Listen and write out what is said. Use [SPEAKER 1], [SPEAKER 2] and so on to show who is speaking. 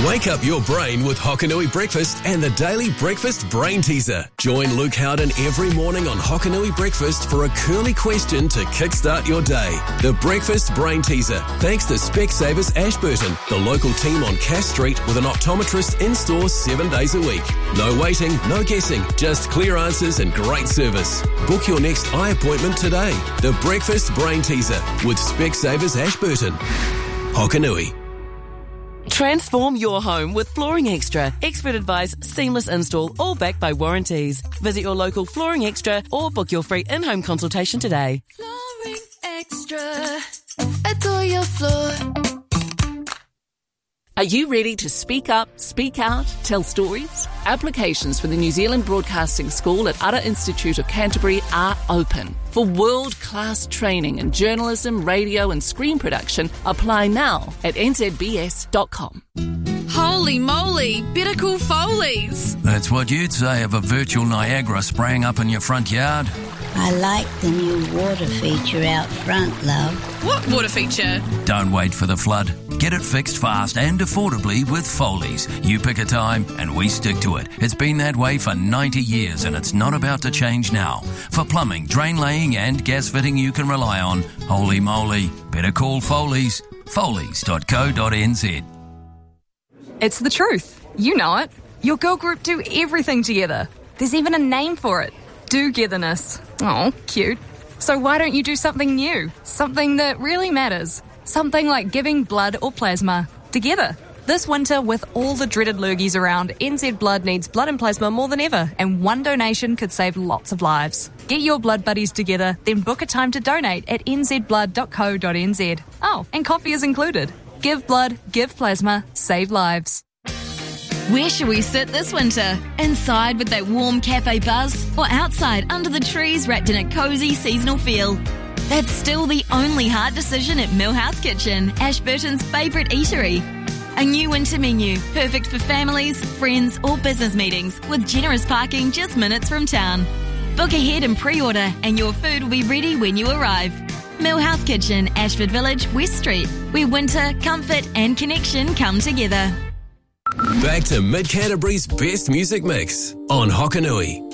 [SPEAKER 1] Wake up your brain with Hokanui Breakfast and the Daily Breakfast Brain Teaser. Join Luke Howden every morning on Hokanui Breakfast for a curly question to kickstart your day. The Breakfast Brain Teaser, thanks to Specsavers Ashburton, the local team on Cass Street with an optometrist in-store 7 days a week. No waiting, no guessing, just clear answers and great service. Book your next eye appointment today. The Breakfast Brain Teaser with Specsavers Ashburton. Hokanui.
[SPEAKER 2] Transform your home with Flooring Extra. Expert advice, seamless install, all backed by warranties. Visit your local Flooring Extra or book your free in-home consultation today.
[SPEAKER 3] Flooring Extra. Adore your floor.
[SPEAKER 4] Are you ready to speak up, speak out, tell stories? Applications for the New Zealand Broadcasting School at Ara Institute of Canterbury are open. For world-class training in journalism, radio and screen production, apply now at nzbs.com.
[SPEAKER 5] Holy moly, better call Foley's.
[SPEAKER 6] That's what you'd say of a virtual Niagara spraying up in your front yard.
[SPEAKER 7] I like the new water feature out front, love.
[SPEAKER 5] What water feature?
[SPEAKER 6] Don't wait for the flood. Get it fixed fast and affordably with Foley's. You pick a time and we stick to it. It's been that way for 90 years and it's not about to change now. For plumbing, drain laying and gas fitting you can rely on, holy moly, better call Foley's. Foley's.co.nz.
[SPEAKER 8] It's the truth. You know it. Your girl group do everything together. There's even a name for it. Do-getherness. Oh, cute. So why don't you do something new? Something that really matters. Something like giving blood or plasma together. This winter, with all the dreaded lurgies around, NZ Blood needs blood and plasma more than ever, and one donation could save lots of lives. Get your blood buddies together, then book a time to donate at nzblood.co.nz. Oh, and coffee is included. Give blood, give plasma, save lives.
[SPEAKER 9] Where should we sit this winter? Inside with that warm cafe buzz, or outside under the trees wrapped in a cosy seasonal feel? That's still the only hard decision at Millhouse Kitchen, Ashburton's favourite eatery. A new winter menu, perfect for families, friends or business meetings, with generous parking just minutes from town. Book ahead and pre-order and your food will be ready when you arrive. Millhouse Kitchen, Ashford Village, West Street, where winter, comfort and connection come together.
[SPEAKER 1] Back to Mid Canterbury's best music mix on Hokanui.